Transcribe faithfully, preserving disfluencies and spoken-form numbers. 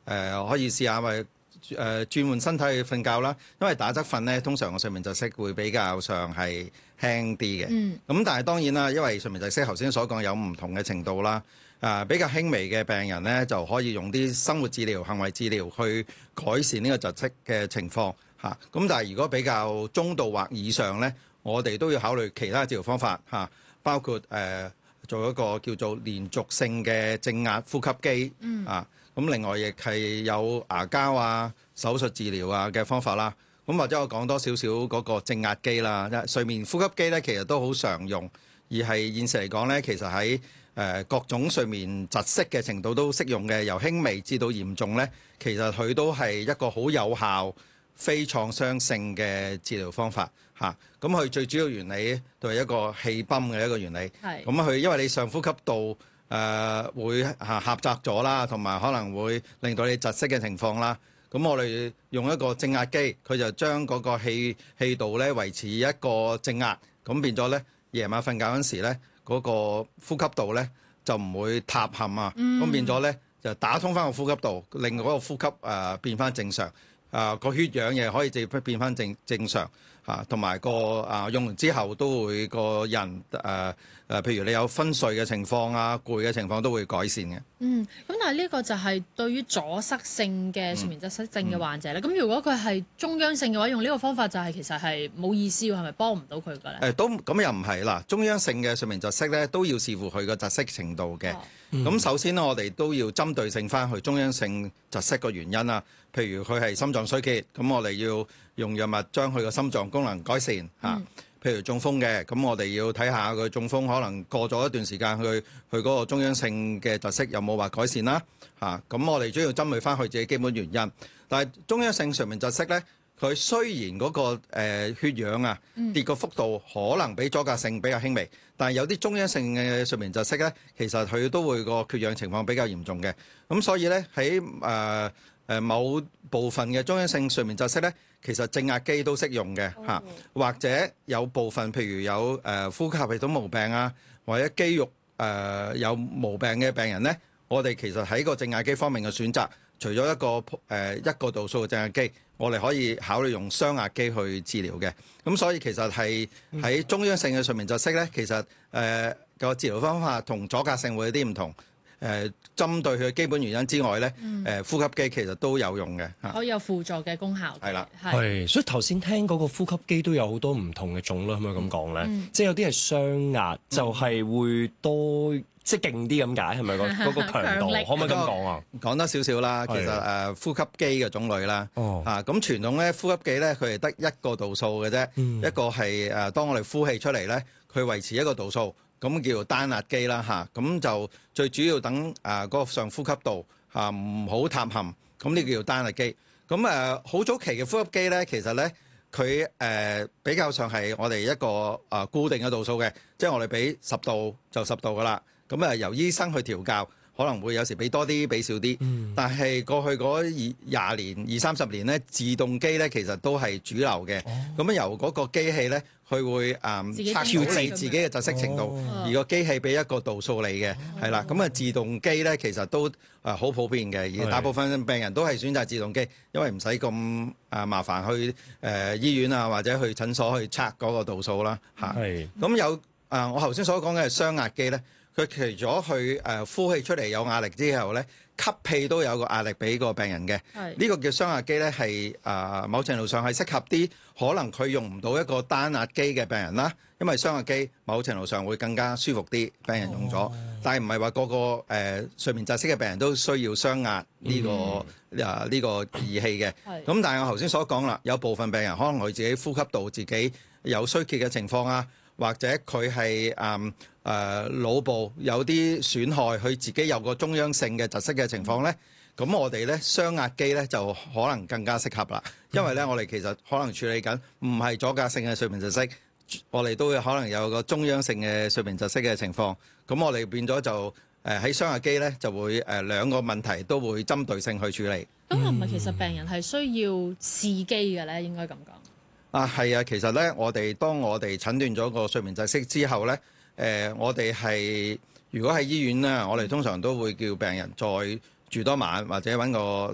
呃、可以試下咪。誒、呃、轉換身體去瞓覺啦，因為打側瞓咧，通常個睡眠窒息會比較上係輕啲嘅。咁、嗯、但係當然啦，因為睡眠窒息頭先所講有唔同嘅程度啦。啊、呃，比較輕微嘅病人咧，就可以用啲生活治療、行為治療去改善呢個窒息嘅情況嚇。咁、啊、但係如果比較中度或以上咧，我哋都要考慮其他治療方法嚇、啊，包括誒、呃、做一個叫做連續性嘅正壓呼吸機、嗯、啊。咁另外亦係有牙膠啊、手術治療啊嘅方法啦。咁或者我講多少少嗰個正壓機啦。睡眠呼吸機咧，其實都好常用，而係現時嚟講咧，其實喺誒各種睡眠窒息嘅程度都適用嘅，由輕微至到嚴重咧，其實佢都係一個好有效非創傷性嘅治療方法嚇。咁佢最主要原理都係一個氣泵嘅一個原理。係。咁佢因為你上呼吸道，誒、呃、會嚇狹窄咗啦，同埋可能會令到你窒息嘅情況啦。咁我哋用一個正壓機，佢就將嗰個氣氣道咧維持一個正壓，咁變咗咧夜晚瞓覺嗰陣時咧，嗰、那個呼吸道咧就唔會塌陷啊。咁、嗯、變咗咧就打通翻個呼吸道，令嗰個呼吸誒、呃、變翻正常。啊、呃，個血氧亦可以直變翻正正常嚇，同、啊、埋個啊、呃、用完之後都會個人誒。呃誒，譬如你有昏睡嘅情況啊、攰嘅情況都會改善嘅。 嗯，咁但係呢個就係對於阻塞性嘅睡眠窒息症嘅患者咧。咁、嗯嗯、如果佢係中央性嘅話，用呢個方法就係其實係冇意思喎，係咪幫唔到佢嘅咧？誒、呃，都咁又唔係啦。中央性嘅睡眠窒息咧，都要視乎佢個窒息程度嘅。咁、哦嗯、首先咧，我哋都要針對性翻去中央性窒息嘅原因啦。譬如佢係心臟衰竭，咁我哋要用藥物將佢個心臟功能改善嚇。嗯譬如中風嘅，咁我哋要睇下佢中風可能過咗一段時間，佢佢嗰個中央性嘅窒息有冇話改善啦？嚇、啊，咁我哋主要針對翻佢自己基本原因。但係中央性睡眠窒息咧，佢雖然嗰、那個、呃、血氧啊跌個幅度可能比阻隔性比較輕微，但係有啲中央性嘅睡眠窒息咧，其實佢都會個缺氧情況比較嚴重嘅。咁所以咧喺誒誒某部分嘅中央性睡眠窒息咧，其實正壓機都適用嘅嚇，或者有部分譬如有誒、呃、呼吸系統毛病啊，或者肌肉誒、呃、有毛病嘅病人咧，我哋其實喺個正壓機方面嘅選擇，除咗一個誒、呃、一個度數嘅正壓機，我哋可以考慮用雙壓機去治療嘅。咁所以其實係喺中央性嘅睡眠窒息咧，其實誒個、呃、治療方法同阻隔性會有啲唔同。誒、呃、針對佢基本原因之外咧，誒、嗯呃、呼吸機其實都有用嘅， 可以有輔助嘅功效。 係啦， 係，所以頭先聽嗰個呼吸機都有好多唔同嘅種類，可唔可以咁講咧？嗯、即係有啲係雙壓，就係、是、會多、嗯、即係勁啲咁解，係咪個嗰個強度？可唔可以咁講啊？ 講多少少啦，其實誒、呃、呼吸機嘅種類啦， 哦、 啊咁傳統咧呼吸機咧，佢係得一個度數嘅啫，嗯、一個係誒、呃、當我哋呼氣出嚟咧，佢維持一個度數。咁叫做單壓機啦嚇，咁就最主要等啊嗰個上呼吸道嚇唔好塌陷，咁呢叫做單壓機。咁誒好早期嘅呼吸機咧，其實咧佢誒比較上係我哋一個啊固定嘅度數嘅，即係我哋俾十度就十度噶啦。咁誒由醫生去調校，可能會有時俾多啲俾少啲。嗯、但係過去嗰二廿年二三十年咧，自動機咧其實都係主流嘅。咁樣、哦、由嗰個機器咧。佢會誒測到你自己嘅窒息程度，哦、而個機器俾一個度數你嘅，係啦、哦。咁啊自動機咧其實都誒好普遍嘅，而大部分病人都係選擇自動機，因為唔使咁誒麻煩去誒、呃、醫院啊或者去診所去測嗰個度數啦嚇。係。咁有誒、呃、我頭先所講嘅係雙壓機咧，佢除咗去誒呼氣出嚟有壓力之後咧，吸氣都有個壓力俾個病人嘅。係。呢個叫雙壓機咧係誒某程度上係適合啲。可能佢用唔到一個單壓機嘅病人啦，因為雙壓機某程度上會更加舒服啲，病人用咗。哦、但係唔係話個個誒、呃、睡眠窒息嘅病人都需要雙壓呢個啊呢、嗯呢個儀器嘅。咁是但係我頭先所講啦，有部分病人可能佢自己呼吸道自己有衰竭嘅情況啊，或者佢係誒誒腦部有啲損害，佢自己有個中央性嘅窒息嘅情況咧。咁我哋咧雙壓機咧就可能更加適合啦，因為咧我哋其實可能處理緊唔係阻隔性嘅睡眠窒息，我哋都會可能有個中央性嘅睡眠窒息嘅情況。咁我哋變咗就誒喺雙壓機咧就會誒兩個問題都會針對性去處理。 咁係咪其實病人係需要試機嘅咧？應該咁講。 啊，係啊，其實咧我哋當我哋診斷咗個睡眠窒息之後咧，誒、呃、我哋係如果喺醫院咧，我哋通常都會叫病人再住多晚或者揾個